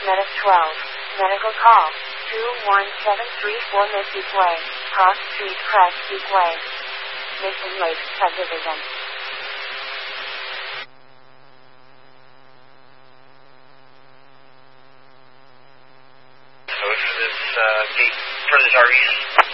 Medic 12. Medical call. 21734 Mystic Way. Cross Street, Crespeak Way. Mission Lake Subdivision. So for this gate, for this RE